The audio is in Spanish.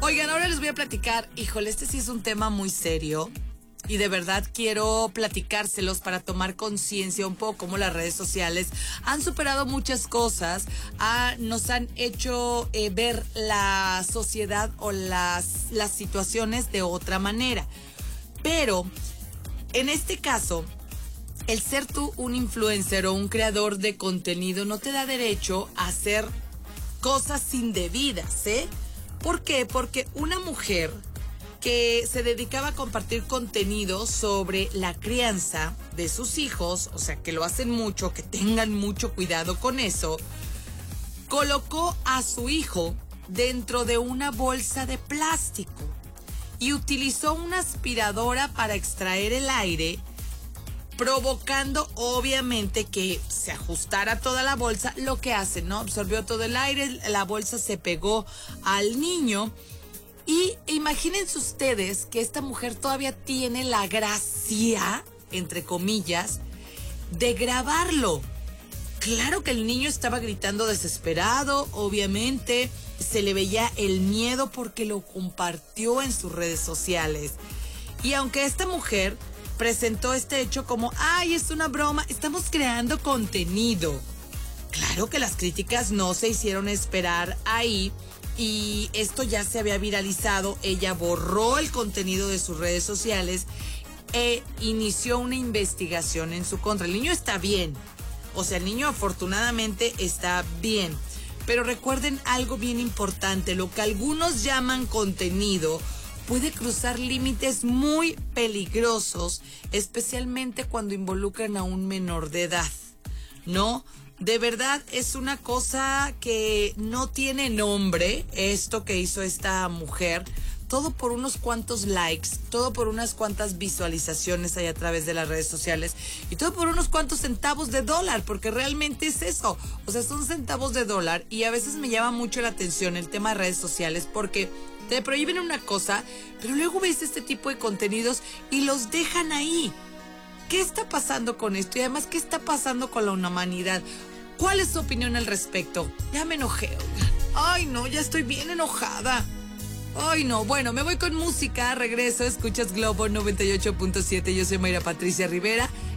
Oigan, ahora les voy a platicar, híjole, este sí es un tema muy serio y de verdad quiero platicárselos para tomar conciencia un poco cómo las redes sociales han superado muchas cosas, nos han hecho ver la sociedad o las situaciones de otra manera. Pero en este caso, el ser tú un influencer o un creador de contenido no te da derecho a hacer cosas indebidas, ¿eh? ¿Por qué? Porque una mujer que se dedicaba a compartir contenido sobre la crianza de sus hijos, o sea, que lo hacen mucho, que tengan mucho cuidado con eso, colocó a su hijo dentro de una bolsa de plástico y utilizó una aspiradora para extraer el aire, provocando obviamente que se ajustara toda la bolsa. Lo que hace, ¿no? Absorbió todo el aire, la bolsa se pegó al niño. Y imagínense ustedes que esta mujer todavía tiene la gracia, entre comillas, de grabarlo. Claro que el niño estaba gritando desesperado, obviamente, se le veía el miedo porque lo compartió en sus redes sociales. Y aunque esta mujer presentó este hecho como, ay, es una broma, estamos creando contenido. Claro que las críticas no se hicieron esperar ahí y esto ya se había viralizado. Ella borró el contenido de sus redes sociales e inició una investigación en su contra. El niño está bien, o sea, el niño afortunadamente está bien. Pero recuerden algo bien importante, lo que algunos llaman contenido puede cruzar límites muy peligrosos, especialmente cuando involucran a un menor de edad, ¿no? De verdad es una cosa que no tiene nombre, esto que hizo esta mujer, todo por unos cuantos likes, todo por unas cuantas visualizaciones ahí a través de las redes sociales y todo por unos cuantos centavos de dólar, porque realmente es eso, o sea, son centavos de dólar. Y a veces me llama mucho la atención el tema de redes sociales porque te prohíben una cosa, pero luego ves este tipo de contenidos y los dejan ahí. ¿Qué está pasando con esto? Y además, ¿qué está pasando con la humanidad? ¿Cuál es su opinión al respecto? Ya me enojé, oigan. Ay, no, ya estoy bien enojada. Ay, no. Bueno, me voy con música, regreso, escuchas Globo 98.7. Yo soy Mayra Patricia Rivera.